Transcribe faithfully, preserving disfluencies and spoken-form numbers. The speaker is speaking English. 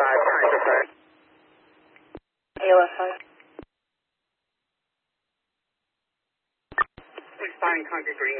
five, Concord Green. A O F five. Responding Concord Green.